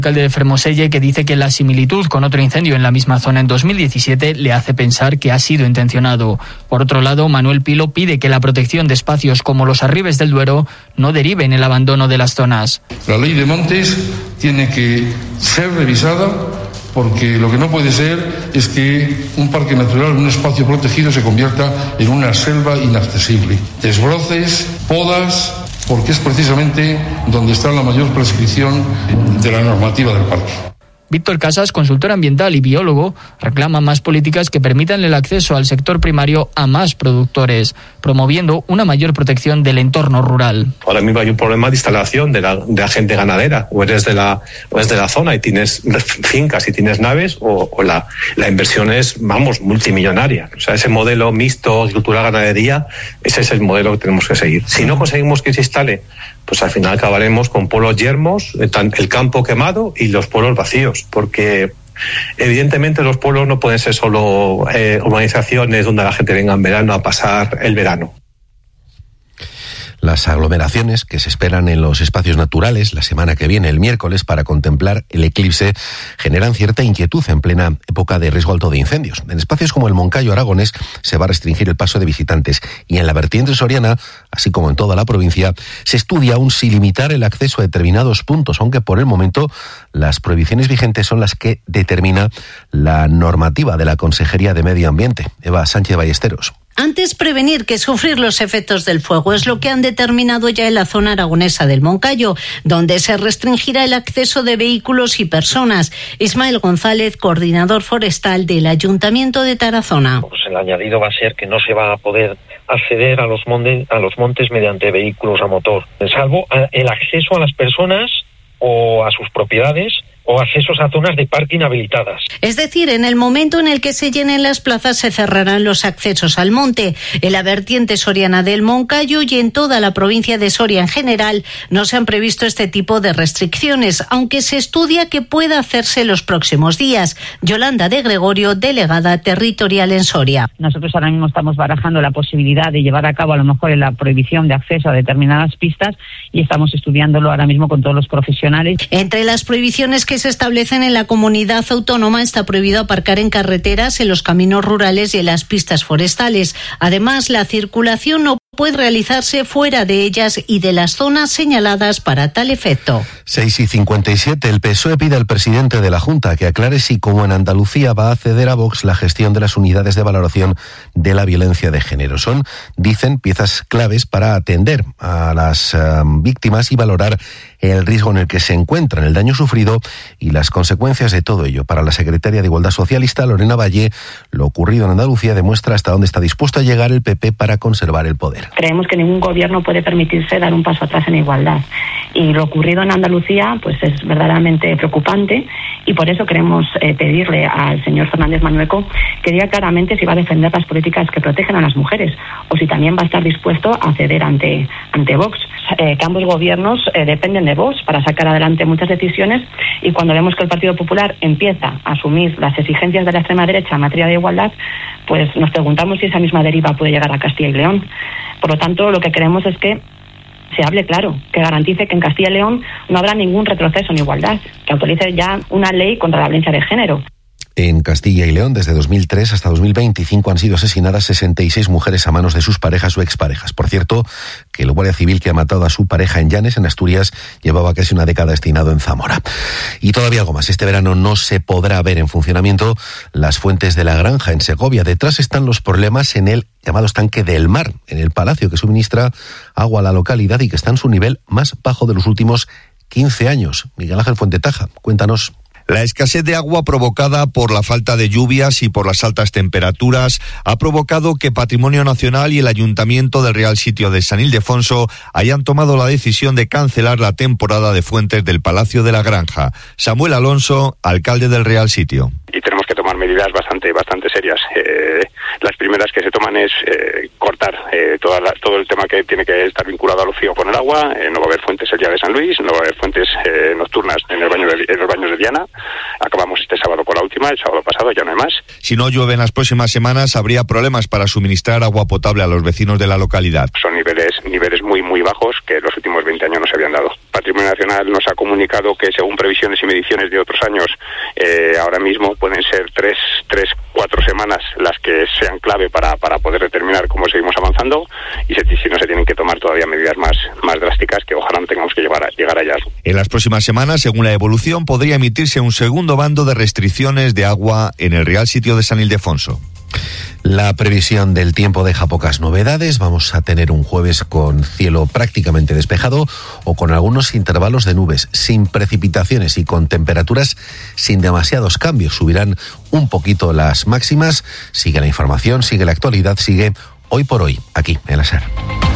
Alcalde de Fermoselle, que dice que la similitud con otro incendio en la misma zona en 2017 le hace pensar que ha sido intencionado. Por otro lado, Manuel Pilo pide que la protección de espacios como los Arribes del Duero no derive en el abandono de las zonas. La ley de montes tiene que ser revisada, porque lo que no puede ser es que un parque natural, un espacio protegido, se convierta en una selva inaccesible. Desbroces, podas, porque es precisamente donde está la mayor prescripción de la normativa del parque. Víctor Casas, consultor ambiental y biólogo, reclama más políticas que permitan el acceso al sector primario a más productores, promoviendo una mayor protección del entorno rural. Ahora mismo hay un problema de instalación de la gente ganadera, o eres de la zona y tienes fincas y tienes naves, o la inversión es, multimillonaria. O sea, ese modelo mixto, agricultura, ganadería, ese es el modelo que tenemos que seguir. Si no conseguimos que se instale, pues al final acabaremos con pueblos yermos, el campo quemado y los pueblos vacíos, porque evidentemente los pueblos no pueden ser solo urbanizaciones donde la gente venga en verano a pasar el verano. Las aglomeraciones que se esperan en los espacios naturales la semana que viene, el miércoles, para contemplar el eclipse, generan cierta inquietud en plena época de riesgo alto de incendios. En espacios como el Moncayo aragonés se va a restringir el paso de visitantes, y en la vertiente soriana, así como en toda la provincia, se estudia aún si limitar el acceso a determinados puntos, aunque por el momento las prohibiciones vigentes son las que determina la normativa de la Consejería de Medio Ambiente. Eva Sánchez Ballesteros. Antes prevenir que sufrir los efectos del fuego es lo que han determinado ya en la zona aragonesa del Moncayo, donde se restringirá el acceso de vehículos y personas. Ismael González, coordinador forestal del Ayuntamiento de Tarazona. Pues el añadido va a ser que no se va a poder acceder a los montes mediante vehículos a motor, salvo el acceso a las personas o a sus propiedades, o accesos a zonas de parking habilitadas. Es decir, en el momento en el que se llenen las plazas se cerrarán los accesos al monte. En la vertiente soriana del Moncayo y en toda la provincia de Soria en general no se han previsto este tipo de restricciones, aunque se estudia que pueda hacerse los próximos días. Yolanda de Gregorio, delegada territorial en Soria. Nosotros ahora mismo estamos barajando la posibilidad de llevar a cabo a lo mejor la prohibición de acceso a determinadas pistas, y estamos estudiándolo ahora mismo con todos los profesionales. Entre las prohibiciones que se establecen en la comunidad autónoma está prohibido aparcar en carreteras, en los caminos rurales y en las pistas forestales. Además, la circulación no puede realizarse fuera de ellas y de las zonas señaladas para tal efecto. 6:57. El PSOE pide al presidente de la Junta que aclare si, como en Andalucía, va a ceder a Vox la gestión de las unidades de valoración de la violencia de género. Son, dicen, piezas claves para atender a las víctimas y valorar el riesgo en el que se encuentran, el daño sufrido y las consecuencias de todo ello. Para la secretaria de Igualdad Socialista, Lorena Valle, lo ocurrido en Andalucía demuestra hasta dónde está dispuesto a llegar el PP para conservar el poder. Creemos que ningún gobierno puede permitirse dar un paso atrás en igualdad, y lo ocurrido en Andalucía pues es verdaderamente preocupante, y por eso queremos pedirle al señor Fernández Mañueco que diga claramente si va a defender las políticas que protegen a las mujeres o si también va a estar dispuesto a ceder ante Vox. Que ambos gobiernos dependen de Vox para sacar adelante muchas decisiones, y cuando vemos que el Partido Popular empieza a asumir las exigencias de la extrema derecha en materia de igualdad, pues nos preguntamos si esa misma deriva puede llegar a Castilla y León. Por lo tanto, lo que queremos es que se hable claro, que garantice que en Castilla y León no habrá ningún retroceso en igualdad, que autorice ya una ley contra la violencia de género. En Castilla y León, desde 2003 hasta 2025 han sido asesinadas 66 mujeres a manos de sus parejas o exparejas. Por cierto, que el guardia civil que ha matado a su pareja en Llanes, en Asturias, llevaba casi una década destinado en Zamora. Y todavía algo más. Este verano no se podrá ver en funcionamiento las fuentes de la Granja en Segovia. Detrás están los problemas en el llamado estanque del Mar, en el palacio que suministra agua a la localidad y que está en su nivel más bajo de los últimos 15 años. Miguel Ángel Fuentetaja, cuéntanos. La escasez de agua provocada por la falta de lluvias y por las altas temperaturas ha provocado que Patrimonio Nacional y el Ayuntamiento del Real Sitio de San Ildefonso hayan tomado la decisión de cancelar la temporada de fuentes del Palacio de la Granja. Samuel Alonso, alcalde del Real Sitio. Y tenemos que tomar medidas bastante serias. Las primeras que se toman es cortar todo el tema que tiene que estar vinculado al ocio con el agua. No va a haber fuentes el día de San Luis, no va a haber fuentes nocturnas en los baños de Diana. Acabamos este sábado con la última, el sábado pasado ya no hay más. Si no llueve en las próximas semanas, habría problemas para suministrar agua potable a los vecinos de la localidad. Son niveles muy bajos que en los últimos 20 años no se habían dado. Patrimonio Nacional nos ha comunicado que según previsiones y mediciones de otros años, ahora mismo pueden ser 3-4 semanas las que sean clave para poder determinar cómo seguimos avanzando y si no se tienen que tomar todavía medidas más drásticas que ojalá no tengamos que llegar allá. En las próximas semanas, según la evolución, podría emitirse un segundo bando de restricciones de agua en el Real Sitio de San Ildefonso. La previsión del tiempo deja pocas novedades. Vamos a tener un jueves con cielo prácticamente despejado o con algunos intervalos de nubes, sin precipitaciones y con temperaturas sin demasiados cambios. Subirán un poquito las máximas. Sigue la información, sigue la actualidad, sigue Hoy por Hoy, aquí en la SER.